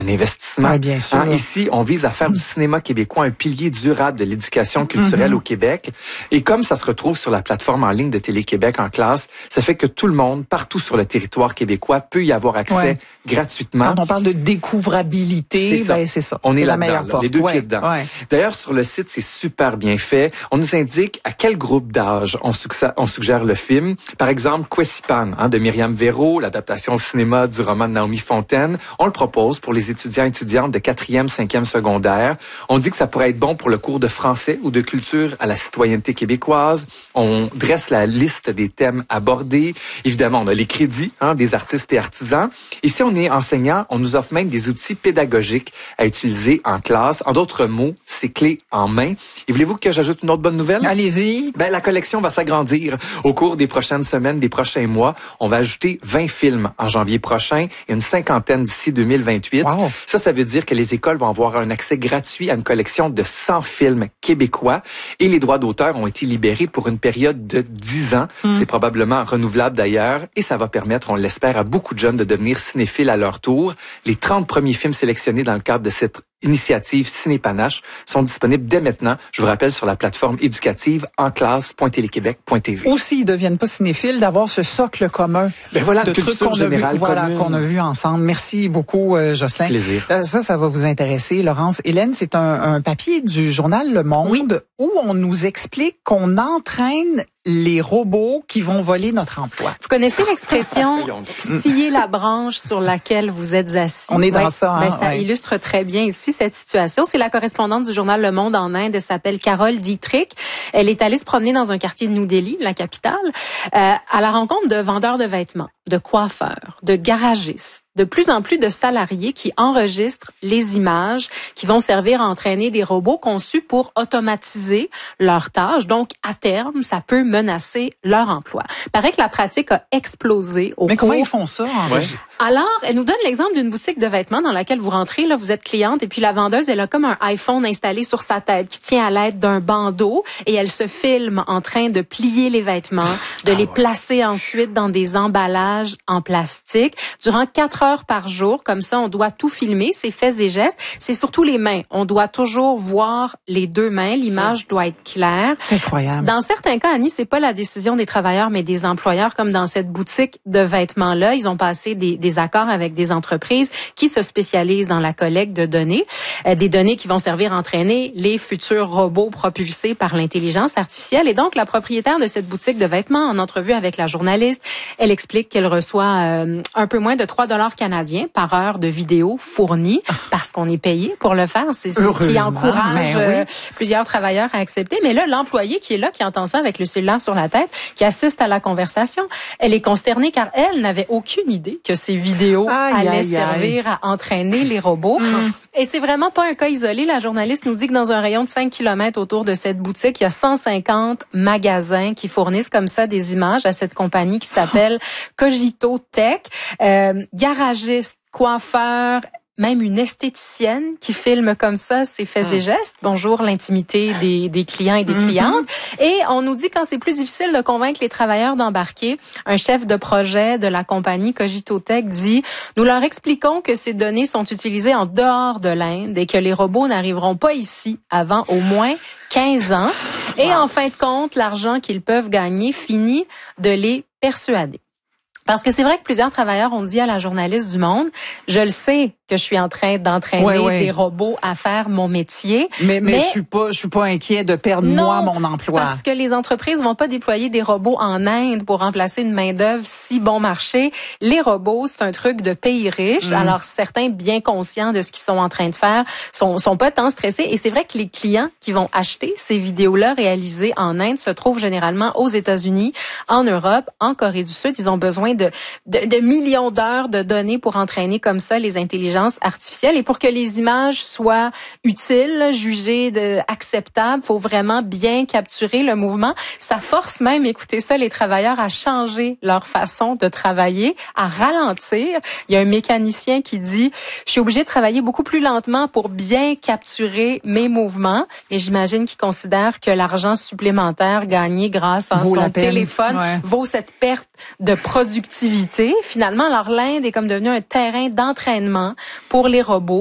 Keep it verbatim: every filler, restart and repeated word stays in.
un investissement. Ouais, bien sûr. Hein, ici, on vise à faire du cinéma québécois un pilier durable de l'éducation culturelle mm-hmm. au Québec. Et comme ça se retrouve sur la plateforme en ligne de Télé-Québec en classe, ça fait que tout le monde, partout sur le territoire québécois, peut y avoir accès ouais. gratuitement. Quand on parle de découvrabilité, c'est ça. Ben, c'est ça. On est c'est là-dedans, la là, les deux ouais. pieds dedans. Ouais. D'ailleurs, sur le site, c'est super bien fait. On nous indique à quel groupe d'âge on, suggère, on suggère le film. Par exemple, Kwesipan, hein, de Myriam Véro, l'adaptation au cinéma du roman de Naomi Fontaine. On le propose pour les étudiants et étudiantes de quatrième, cinquième secondaire. On dit que ça pourrait être bon pour le cours de français ou de culture à la citoyenneté québécoise. On dresse la liste des thèmes abordés. Évidemment, on a les crédits hein, des artistes et artisans. Et si on est enseignant, on nous offre même des outils pédagogiques à utiliser en classe. En d'autres mots, c'est clé en main. Et voulez-vous que j'ajoute une autre bonne nouvelle? Allez-y. Ben, la collection va s'agrandir au cours des prochaines semaines, des prochains mois. On va ajouter vingt films en janvier prochain et une cinquantaine d'ici deux mille vingt-huit. Wow. Ça, ça veut dire que les écoles vont avoir un accès gratuit à une collection de cent films québécois et les droits d'auteur ont été libérés pour une période de dix ans. Mm. C'est probablement renouvelable d'ailleurs et ça va permettre, on l'espère, à beaucoup de jeunes de devenir cinéphiles à leur tour. Les trente premiers films sélectionnés dans le cadre de cette initiative Cinépanache sont disponibles dès maintenant. Je vous rappelle sur la plateforme éducative enclasse point téléquébec point t v. Ou s'ils deviennent pas cinéphiles, d'avoir ce socle commun ben voilà, de trucs qu'on a vu, voilà, qu'on a vu ensemble. Merci beaucoup, euh, Jocelyn. Plaisir. Ça, ça va vous intéresser, Laurence. Hélène, c'est un, un papier du journal Le Monde oui. où on nous explique qu'on entraîne les robots qui vont voler notre emploi. Vous connaissez l'expression « scier la branche sur laquelle vous êtes assis ». On est dans ouais, ça. Hein, ben, ça ouais. illustre très bien ici cette situation. C'est la correspondante du journal Le Monde en Inde. Elle s'appelle Carole Dietrich. Elle est allée se promener dans un quartier de New Delhi, la capitale, euh, à la rencontre de vendeurs de vêtements, de coiffeurs, de garagistes, de plus en plus de salariés qui enregistrent les images qui vont servir à entraîner des robots conçus pour automatiser leurs tâches. Donc, à terme, ça peut menacer leur emploi. Il paraît que la pratique a explosé au Mais cours... comment ils font ça, en vrai? Alors, elle nous donne l'exemple d'une boutique de vêtements dans laquelle vous rentrez, là, vous êtes cliente, et puis la vendeuse, elle a comme un iPhone installé sur sa tête qui tient à l'aide d'un bandeau, et elle se filme en train de plier les vêtements, de ah, les ouais. placer ensuite dans des emballages en plastique durant quatre heures par jour. Comme ça, on doit tout filmer, ses faits et gestes. C'est surtout les mains. On doit toujours voir les deux mains. L'image doit être claire. C'est incroyable. Dans certains cas, Annie, c'est pas la décision des travailleurs, mais des employeurs, comme dans cette boutique de vêtements-là. Ils ont passé des, des accords avec des entreprises qui se spécialisent dans la collecte de données, euh, des données qui vont servir à entraîner les futurs robots propulsés par l'intelligence artificielle. Et donc, la propriétaire de cette boutique de vêtements, en entrevue avec la journaliste, elle explique qu'elle reçoit euh, un peu moins de trois dollars canadiens par heure de vidéo fournie parce qu'on est payé pour le faire. C'est, c'est ce qui encourage oui. euh, plusieurs travailleurs à accepter. Mais là, l'employé qui est là, qui entend ça avec le cellulaire sur la tête, qui assiste à la conversation, elle est consternée car elle n'avait aucune idée que ces vidéos aïe, allaient aïe, servir aïe. à entraîner les robots. Mm. Et c'est vraiment pas un cas isolé. La journaliste nous dit que dans un rayon de cinq kilomètres autour de cette boutique, il y a cent cinquante magasins qui fournissent comme ça des images à cette compagnie qui s'appelle Cogito Tech. Euh, garagistes, coiffeurs, même une esthéticienne qui filme comme ça ses faits mmh. et gestes. Bonjour, l'intimité des, des clients et des mmh. clientes. Et on nous dit quand c'est plus difficile de convaincre les travailleurs d'embarquer, un chef de projet de la compagnie Cogito Tech dit « Nous leur expliquons que ces données sont utilisées en dehors de l'Inde et que les robots n'arriveront pas ici avant au moins quinze ans. Et wow. en fin de compte, l'argent qu'ils peuvent gagner finit de les persuader. » Parce que c'est vrai que plusieurs travailleurs ont dit à la journaliste du Monde, je le sais que je suis en train d'entraîner ouais, ouais. des robots à faire mon métier. Mais, mais, mais je suis pas, je suis pas inquiet de perdre non, moi mon emploi. Parce que les entreprises vont pas déployer des robots en Inde pour remplacer une main-d'œuvre si bon marché. Les robots, c'est un truc de pays riches. Mm. Alors certains, bien conscients de ce qu'ils sont en train de faire, sont, sont pas tant stressés. Et c'est vrai que les clients qui vont acheter ces vidéos-là réalisées en Inde se trouvent généralement aux États-Unis, en Europe, en Corée du Sud. Ils ont besoin de, de, de millions d'heures de données pour entraîner comme ça les intelligences artificielle. Et pour que les images soient utiles, jugées de, acceptables, faut vraiment bien capturer le mouvement. Ça force même, écoutez ça, les travailleurs à changer leur façon de travailler, à ralentir. Il y a un mécanicien qui dit, je suis obligé de travailler beaucoup plus lentement pour bien capturer mes mouvements. Et j'imagine qu'il considère que l'argent supplémentaire gagné grâce à vaut son téléphone ouais. vaut cette perte de production productivité. Finalement, alors l'Inde est comme devenue un terrain d'entraînement pour les robots.